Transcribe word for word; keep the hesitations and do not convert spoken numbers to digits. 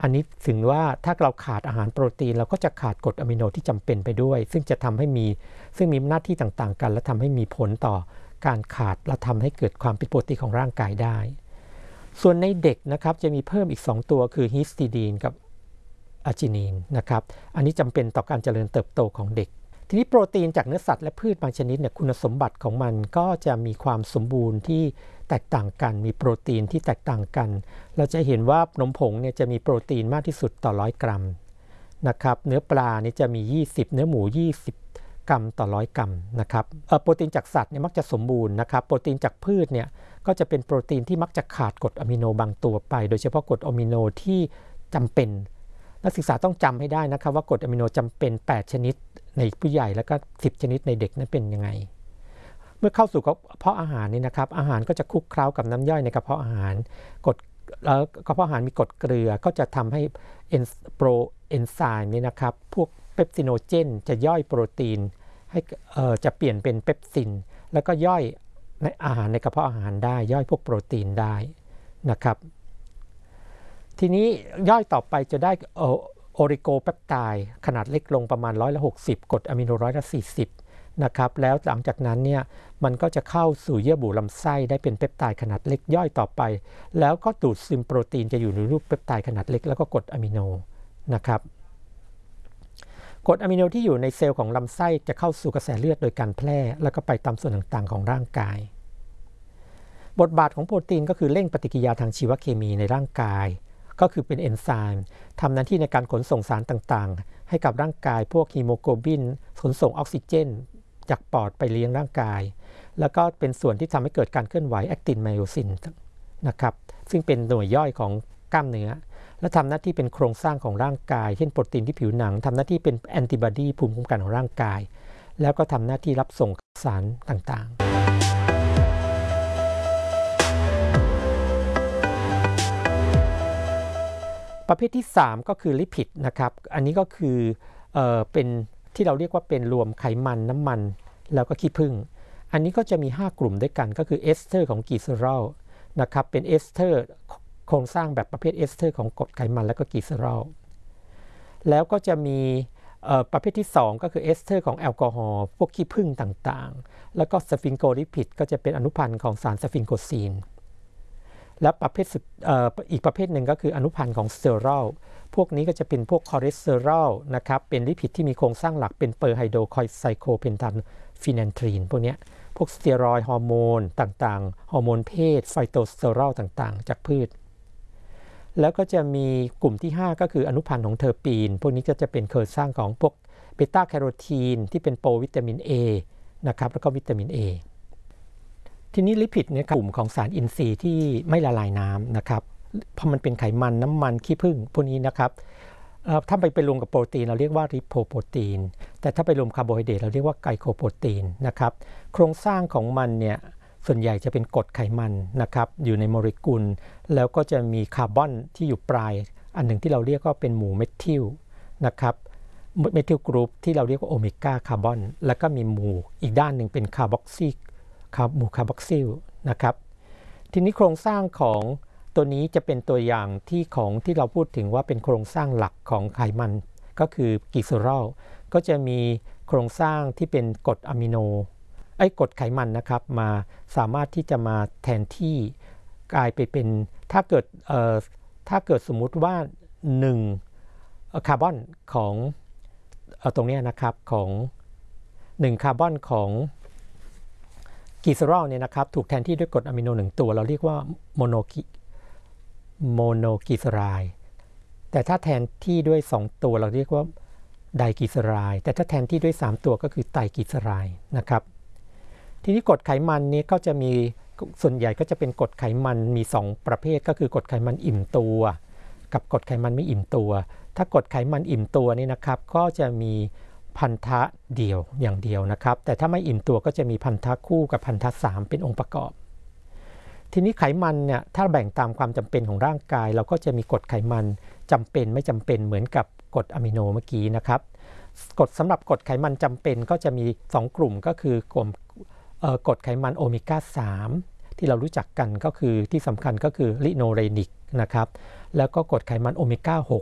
อันนี้ถึงว่าถ้าเราขาดอาหารโปรตีนเราก็จะขาดกรดอะมิโนที่จำเป็นไปด้วยซึ่งจะทำให้มีซึ่งมีหน้าที่ต่างๆกันและทำให้มีผลต่อการขาดและทำให้เกิดความผิดปกติของร่างกายได้ส่วนในเด็กนะครับจะมีเพิ่มอีกสองตัวคือฮิสติดีนกับอะจินีนนะครับอันนี้จำเป็นต่อการเจริญเติบโตของเด็กทีนี้โปรตีนจากเนื้อสัตว์และพืชบางชนิดเนี่ยคุณสมบัติของมันก็จะมีความสมบูรณ์ที่แตกต่างกันมีโปรตีนที่แตกต่างกันเราจะเห็นว่านมผงเนี่ยจะมีโปรตีนมากที่สุดต่อร้อยกรัมนะครับเนื้อปลาเนี่ยจะมียี่สิบเนื้อหมูยี่สิบกรัมต่อร้อยกรัมนะครับโปรตีนจากสัตว์เนี่ยมักจะสมบูรณ์นะครับโปรตีนจากพืชเนี่ยก็จะเป็นโปรตีนที่มักจะขาดกรดอะมิโนบางตัวไปโดยเฉพาะกรดอะมิโนที่จำเป็นนักศึกษาต้องจำให้ได้นะครับว่ากรดอะมิโนจำเป็นแปดชนิดในผู้ใหญ่แล้วก็สิบชนิดในเด็กนั้นเป็นยังไงเมื่อเข้าสู่กระเพาะอาหารนี่นะครับอาหารก็จะคลุกเคล้ากับน้ำย่อยในกระเพาะอาหารกรดแล้วกระเพาะอาหารมีกรดเกลือก็จะทำให้เอนโปรเอนไซม์นี่นะครับพวกเปปซิโนเจนจะย่อยโปรตีนให้เอ่อจะเปลี่ยนเป็นเปปซินแล้วก็ย่อยในอาหารในกระเพาะอาหารได้ย่อยพวกโปรตีนได้นะครับทีนี้ย่อยต่อไปจะได้โอริโกแปปไทด์ขนาดเล็กลงประมาณร้อยละหกสิบกรดอะมิโนร้อยละสี่สิบนะครับแล้วหลังจากนั้นเนี่ยมันก็จะเข้าสู่เยื่อบุลำไส้ได้เป็นเปปไทด์ขนาดเล็กย่อยต่อไปแล้วก็ดูดซึมโปรตีนจะอยู่ในรูปเปปไทด์ขนาดเล็กแล้วก็กรดอะมิโนนะครับกรดอะมิโนที่อยู่ในเซลล์ของลำไส้จะเข้าสู่กระแสเลือดโดยการแพร่แล้วก็ไปตามส่วนต่างๆของร่างกายบทบาทของโปรตีนก็คือเร่งปฏิกิริยาทางชีวเคมีในร่างกายก็คือเป็นเอนไซม์ทำหน้าที่ในการขนส่งสารต่างๆให้กับร่างกายพวกฮีโมโกลบินขนส่งออกซิเจนจากปอดไปเลี้ยงร่างกายแล้วก็เป็นส่วนที่ทำให้เกิดการเคลื่อนไหวแอคตินไมโอซินนะครับซึ่งเป็นหน่วยย่อยของกล้ามเนื้อและทำหน้าที่เป็นโครงสร้างของร่างกายเช่นโปรตีนที่ผิวหนังทำหน้าที่เป็นแอนติบอดีภูมิคุ้มกันของร่างกายแล้วก็ทำหน้าที่รับส่งสารต่างๆประเภทที่สามก็คือลิพิดนะครับอันนี้ก็คือเอ่อเป็นที่เราเรียกว่าเป็นรวมไขมันน้ำมันแล้วก็ขี้ผึ้งอันนี้ก็จะมีห้ากลุ่มด้วยกันก็คือเอสเตอร์ของกลีเซอรอลนะครับเป็นเอสเตอร์โครงสร้างแบบประเภทเอสเตอร์ของกรดไขมันแล้วก็กลีเซอรอลแล้วก็จะมีประเภทที่สองก็คือเอสเตอร์ของแอลกอฮอล์พวกขี้ผึ้งต่างๆแล้วก็สฟิงโกลิพิดก็จะเป็นอนุพันธ์ของสารสฟิงโกซีนและประเภทอีกประเภทหนึ่งก็คืออนุพันธ์ของสเตอรอลพวกนี้ก็จะเป็นพวกคอเลสเตอรอลนะครับเป็นลิพิดที่มีโครงสร้างหลักเป็นเปอร์ไฮโดรไซโคเพนทันฟีแนนทรีนพวกนี้พวกสเตียรอยด์ฮอร์โมนต่างๆฮอร์โมนเพศไฟโตสเตอรอลต่างๆจากพืชแล้วก็จะมีกลุ่มที่ห้าก็คืออนุพันธ์ของเทอร์ปีนพวกนี้ก็จะเป็นโครงสร้างของพวกเบต้าแคโรทีนที่เป็นโปรวิตามิน A นะครับแล้วก็วิตามิน A ทีนี้ลิพิดเนี่ยกลุ่มของสารอินทรีย์ที่ไม่ละลายน้ำนะครับเพราะมันเป็นไขมันน้ำมันขี้ผึ้งพวกนี้นะครับถ้าไปไปรวมกับโปรตีนเราเรียกว่าริโพโปรตีนแต่ถ้าไปรวมคาร์โบไฮเดรตเราเรียกว่าไกลโคโปรตีนนะครับโครงสร้างของมันเนี่ยส่วนใหญ่จะเป็นกรดไขมันนะครับอยู่ในโมเลกุลแล้วก็จะมีคาร์บอนที่อยู่ปลายอันหนึ่งที่เราเรียกว่าเป็นหมู่เมทิลนะครับเมทิลกรุ๊ปที่เราเรียกว่าโอเมก้าคาร์บอนแล้วก็มีหมู่อีกด้านหนึ่งเป็นคาร์บอกซิลหมู่คาร์บอกซิลนะครับทีนี้โครงสร้างของตัวนี้จะเป็นตัวอย่างที่ของที่เราพูดถึงว่าเป็นโครงสร้างหลักของไขมันก็คือกลีเซอรอลก็จะมีโครงสร้างที่เป็นกรดอะมิโนไอ้กรดไขมันนะครับมาสามารถที่จะมาแทนที่กลายไปเป็นถ้าเกิดเอ่อถ้าเกิดสมมุติว่าหนึ่งคาร์บอนของเอ่อตรงนี้นะครับของหนึ่งคาร์บอนของกลีเซอรอลเนี่ยนะครับถูกแทนที่ด้วยกรดอะมิโนหนึ่งตัวเราเรียกว่าโมโนโมโนกลีเซอไรด์แต่ถ้าแทนที่ด้วยสองตัวเราเรียกว่าไดกลีเซอไรด์แต่ถ้าแทนที่ด้วยสามตัวก็คือไตรกลีเซอไรด์นะครับทีนี้กรดไขมันนี้ก็จะมีส่วนใหญ่ก็จะเป็นกรดไขมันมีสองประเภทก็คือกรดไขมันอิ่มตัวกับกรดไขมันไม่อิ่มตัวถ้ากรดไขมันอิ่มตัวนี่นะครับก็จะมีพันธะเดียวอย่างเดียวนะครับแต่ถ้าไม่อิ่มตัวก็จะมีพันธะคู่กับพันธะสามเป็นองค์ประกอบทีนี้ไขมันเนี่ยถ้าแบ่งตามความจำเป็นของร่างกายเราก็จะมีกรดไขมันจำเป็นไม่จำเป็นเหมือนกับกรดอะมิโนเมื่อกี้นะครับกรดสำหรับกรดไขมันจำเป็นก็จะมีสองกลุ่มก็คือกลุ่มกรดไขมันโอเมก้าสามที่เรารู้จักกันก็คือที่สำคัญก็คือลิโนเรนิกนะครับแล้วก็กรดไขมันโอเมก้าหก